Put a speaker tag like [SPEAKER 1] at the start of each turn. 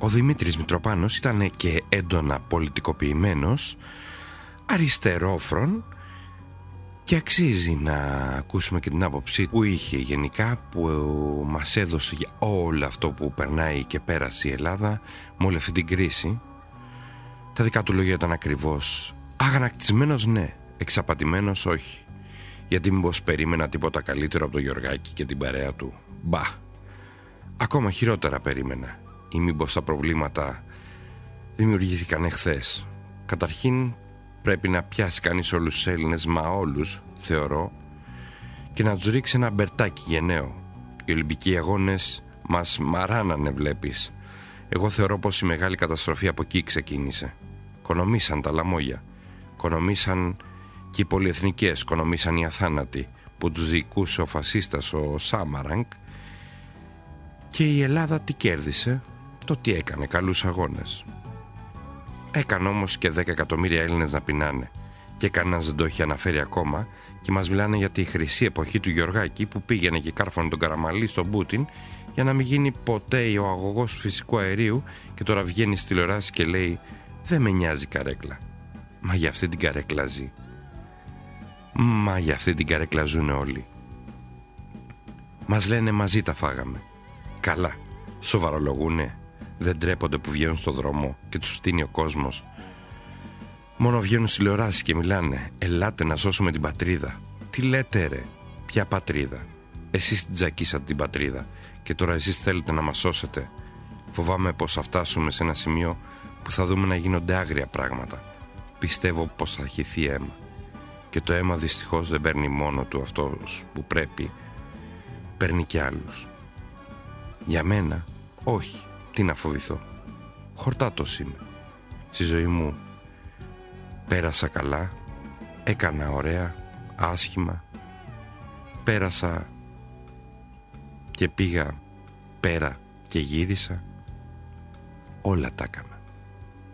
[SPEAKER 1] Ο Δημήτρης Μητροπάνος ήταν και έντονα πολιτικοποιημένος, αριστερόφρον, και αξίζει να ακούσουμε και την άποψη που είχε γενικά, που μας έδωσε για όλο αυτό που περνάει και πέρασε η Ελλάδα με όλη αυτή την κρίση. Τα δικά του λόγια ήταν ακριβώς: αγανακτισμένος ναι, εξαπατημένος όχι. Γιατί μήπως περίμενα τίποτα καλύτερο από τον Γιωργάκη και την παρέα του? Μπα, ακόμα χειρότερα περίμενα. Ή μήπως τα προβλήματα δημιουργήθηκαν εχθές? Καταρχήν πρέπει να πιάσει κανείς όλους τους Έλληνες, μα όλους θεωρώ, και να τους ρίξει ένα μπερτάκι γενναίο. Οι Ολυμπικοί Αγώνες μας μαράνανε, βλέπεις. Εγώ θεωρώ πως η μεγάλη καταστροφή από εκεί ξεκίνησε. Κονομήσαν τα λαμόγια, κονομήσαν και οι πολυεθνικές, κονομήσαν οι αθάνατοι που τους διοικούσε ο φασίστας ο Σάμαραγκ. Και η Ελλάδα τι κέρδισε? Το τι έκανε, καλούς αγώνες. Έκανε όμως και 10 εκατομμύρια Έλληνες να πεινάνε, και κανένας δεν το έχει αναφέρει ακόμα, και μας μιλάνε για τη χρυσή εποχή του Γιωργάκη που πήγαινε και κάρφωνε τον Καραμαλή στον Πούτιν για να μην γίνει ποτέ ο αγωγός φυσικού αερίου, και τώρα βγαίνει στη τηλεοράση και λέει «Δεν με νοιάζει καρέκλα». Μα για αυτή την καρέκλα ζει. Μα για αυτή την καρέκλα ζουν όλοι. Μας λένε μαζί τα φάγαμε. Καλά, σοβαρολογούνε? Δεν τρέπονται που βγαίνουν στο δρόμο και τους φτύνει ο κόσμος? Μόνο βγαίνουν στις τηλεοράσεις και μιλάνε «Ελάτε να σώσουμε την πατρίδα». Τι λέτε ρε? Ποια πατρίδα? Εσείς την τζακίσατε την πατρίδα και τώρα εσείς θέλετε να μας σώσετε? Φοβάμαι πως θα φτάσουμε σε ένα σημείο που θα δούμε να γίνονται άγρια πράγματα. Πιστεύω πως θα χυθεί αίμα. Και το αίμα δυστυχώς δεν παίρνει μόνο του αυτός που πρέπει, παίρνει και άλλους. Για μένα, όχι. Τι να φοβηθώ? Χορτάτος είμαι. Στη ζωή μου πέρασα καλά, έκανα ωραία, άσχημα, πέρασα και πήγα πέρα και γύρισα. Όλα τα έκανα.